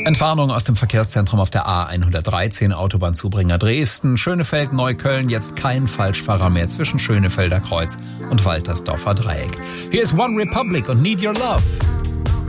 Entwarnung aus dem Verkehrszentrum auf der A113 Autobahnzubringer Dresden. Schönefeld, Neukölln, jetzt kein Falschfahrer mehr zwischen Schönefelder Kreuz und Waltersdorfer Dreieck. Hier ist One Republic und Need Your Love.